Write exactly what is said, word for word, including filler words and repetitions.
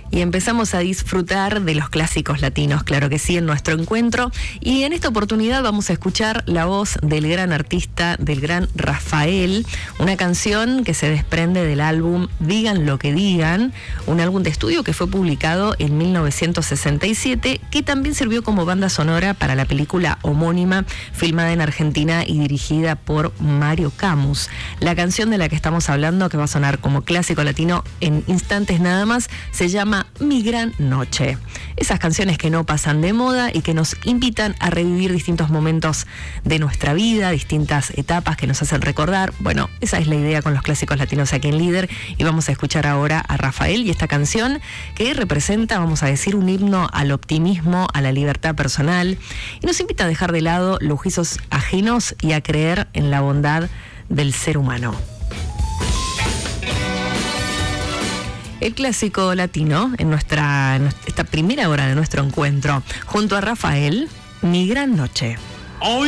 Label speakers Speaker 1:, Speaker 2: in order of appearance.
Speaker 1: Y empezamos a disfrutar de los clásicos latinos, claro que sí, en nuestro encuentro. Y en esta oportunidad vamos a escuchar la voz del gran artista, del gran Rafael, una canción que se desprende del álbum Digan lo que digan, un álbum de estudio que fue publicado en mil novecientos sesenta y siete, que también sirvió como banda sonora para la película homónima, filmada en Argentina y dirigida por Mario Camus. La canción de la que estamos hablando, que va a sonar como clásico latino en instantes nada más, se llama Mi Gran Noche. Esas canciones que no pasan de moda y que nos invitan a revivir distintos momentos de nuestra vida, distintas etapas que nos hacen recordar. Bueno, esa es la idea con los clásicos latinos aquí en Líder, y vamos a escuchar ahora a Rafael y esta canción que representa, vamos a decir, un himno al optimismo, a la libertad personal, y nos invita a dejar de lado los juicios ajenos y a creer en la bondad del ser humano. El clásico latino en nuestra en esta primera hora de nuestro encuentro, junto a Rafael, Mi Gran Noche.
Speaker 2: Hoy